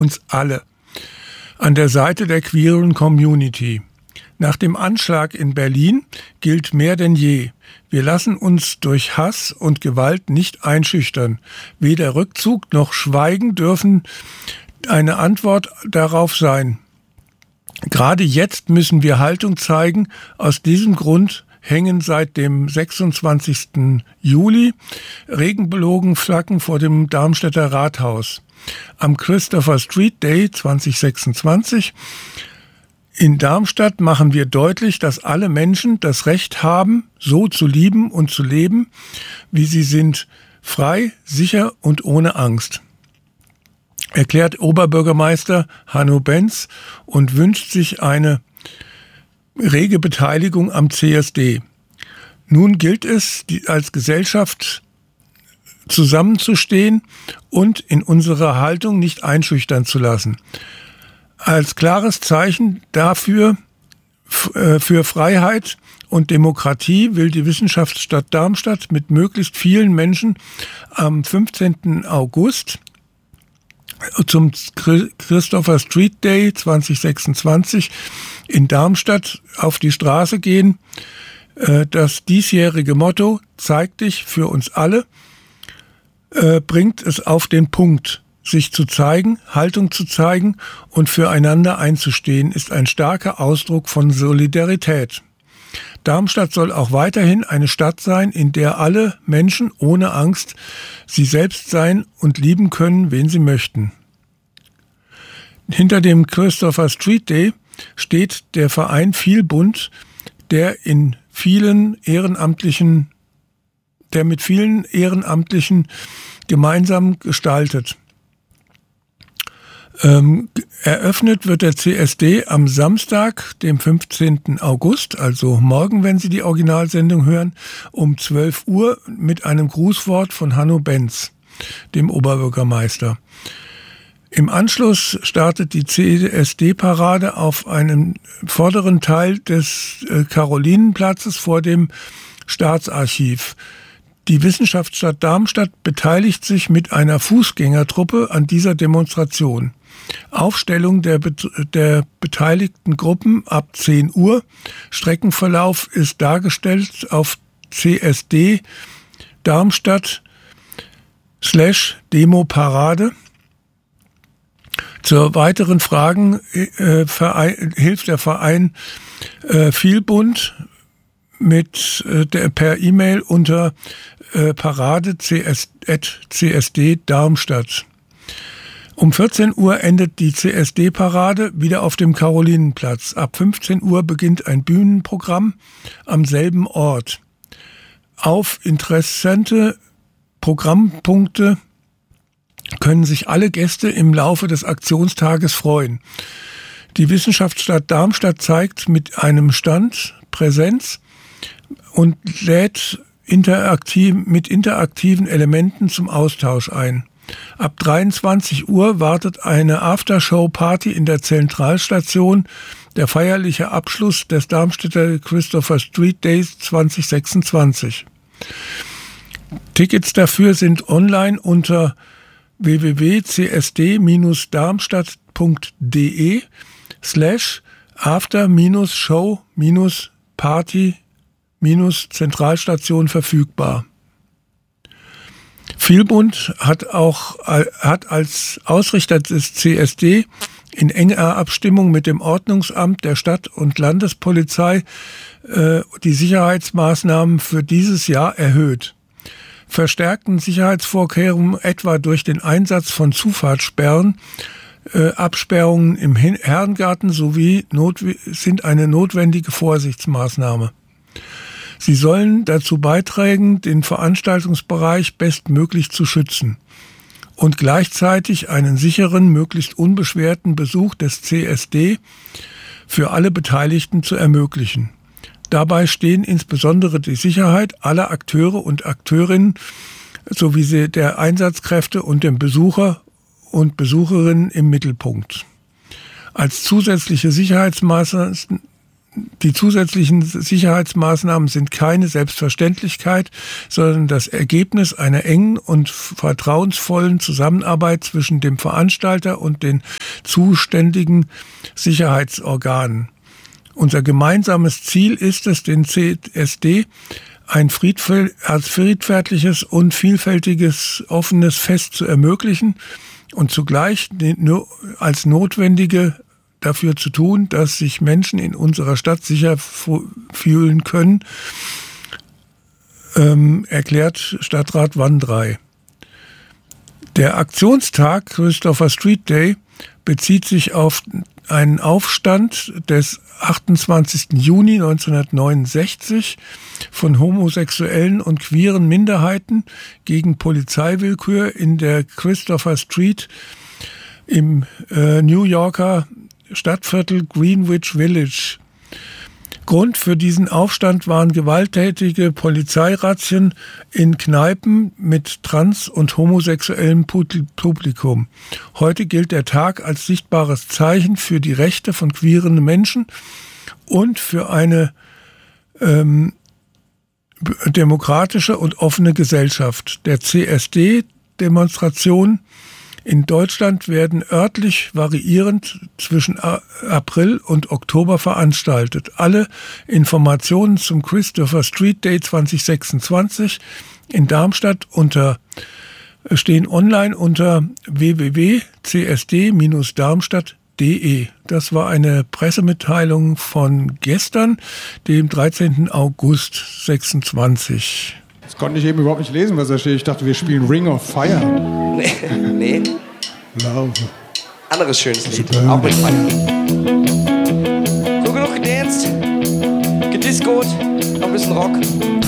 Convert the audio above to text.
uns alle an der Seite der queeren Community. Nach dem Anschlag in Berlin gilt mehr denn je: Wir lassen uns durch Hass und Gewalt nicht einschüchtern. Weder Rückzug noch Schweigen dürfen eine Antwort darauf sein. Gerade jetzt müssen wir Haltung zeigen. Aus diesem Grund hängen seit dem 26. Juli Regenbogenflaggen vor dem Darmstädter Rathaus. Am Christopher Street Day 2026 in Darmstadt machen wir deutlich, dass alle Menschen das Recht haben, so zu lieben und zu leben, wie sie sind, frei, sicher und ohne Angst, erklärt Oberbürgermeister Hanno Benz und wünscht sich eine rege Beteiligung am CSD. Nun gilt es, als Gesellschaft zusammenzustehen und in unserer Haltung nicht einschüchtern zu lassen. Als klares Zeichen dafür, für Freiheit und Demokratie, will die Wissenschaftsstadt Darmstadt mit möglichst vielen Menschen am 15. August zum Christopher Street Day 2026 in Darmstadt auf die Straße gehen. Das diesjährige Motto „Zeig dich für uns alle" bringt es auf den Punkt. Sich zu zeigen, Haltung zu zeigen und füreinander einzustehen, ist ein starker Ausdruck von Solidarität. Darmstadt soll auch weiterhin eine Stadt sein, in der alle Menschen ohne Angst sie selbst sein und lieben können, wen sie möchten. Hinter dem Christopher Street Day steht der Verein Vielbund, der mit vielen Ehrenamtlichen gemeinsam gestaltet. Eröffnet wird der CSD am Samstag, dem 15. August, also morgen, wenn Sie die Originalsendung hören, um 12 Uhr mit einem Grußwort von Hanno Benz, dem Oberbürgermeister. Im Anschluss startet die CSD-Parade auf einem vorderen Teil des Karolinenplatzes vor dem Staatsarchiv. Die Wissenschaftsstadt Darmstadt beteiligt sich mit einer Fußgängertruppe an dieser Demonstration. Aufstellung der beteiligten Gruppen ab 10 Uhr. Streckenverlauf ist dargestellt auf CSD Darmstadt /Demo-Parade. Zur weiteren Fragen hilft der Verein Vielbund per E-Mail unter parade@csd Darmstadt. Um 14 Uhr endet die CSD-Parade wieder auf dem Karolinenplatz. Ab 15 Uhr beginnt ein Bühnenprogramm am selben Ort. Auf interessante Programmpunkte können sich alle Gäste im Laufe des Aktionstages freuen. Die Wissenschaftsstadt Darmstadt zeigt mit einem Stand Präsenz und lädt mit interaktiven Elementen zum Austausch ein. Ab 23 Uhr wartet eine Aftershow-Party in der Zentralstation, der feierliche Abschluss des Darmstädter Christopher Street Days 2026. Tickets dafür sind online unter www.csd-darmstadt.de/after-show-party-Zentralstation verfügbar. Vielbund hat als Ausrichter des CSD in enger Abstimmung mit dem Ordnungsamt der Stadt- und Landespolizei die Sicherheitsmaßnahmen für dieses Jahr erhöht. Verstärkten Sicherheitsvorkehrungen, etwa durch den Einsatz von Zufahrtssperren, Absperrungen im Herrengarten sind eine notwendige Vorsichtsmaßnahme. Sie sollen dazu beitragen, den Veranstaltungsbereich bestmöglich zu schützen und gleichzeitig einen sicheren, möglichst unbeschwerten Besuch des CSD für alle Beteiligten zu ermöglichen. Dabei stehen insbesondere die Sicherheit aller Akteure und Akteurinnen sowie der Einsatzkräfte und dem Besucher und Besucherinnen im Mittelpunkt. Als zusätzliche Sicherheitsmaßnahmen Die zusätzlichen Sicherheitsmaßnahmen sind keine Selbstverständlichkeit, sondern das Ergebnis einer engen und vertrauensvollen Zusammenarbeit zwischen dem Veranstalter und den zuständigen Sicherheitsorganen. Unser gemeinsames Ziel ist es, den CSD als friedfertliches und vielfältiges offenes Fest zu ermöglichen und zugleich als notwendige dafür zu tun, dass sich Menschen in unserer Stadt sicher fühlen können, erklärt Stadtrat Wandrei. Der Aktionstag Christopher Street Day bezieht sich auf einen Aufstand des 28. Juni 1969 von homosexuellen und queeren Minderheiten gegen Polizeiwillkür in der Christopher Street im New Yorker Stadtviertel Greenwich Village. Grund für diesen Aufstand waren gewalttätige Polizeirazzien in Kneipen mit trans- und homosexuellem Publikum. Heute gilt der Tag als sichtbares Zeichen für die Rechte von queeren Menschen und für eine demokratische und offene Gesellschaft. Der CSD-Demonstration in Deutschland werden örtlich variierend zwischen April und Oktober veranstaltet. Alle Informationen zum Christopher Street Day 2026 in Darmstadt stehen online unter www.csd-darmstadt.de. Das war eine Pressemitteilung von gestern, dem 13. August 26. Das konnte ich eben überhaupt nicht lesen, was da steht. Ich dachte, wir spielen Ring of Fire. Nee. Love. Anderes schönes Lied. Auch mit Feier. So, genug gedanced, gediscoed, noch ein bisschen Rock.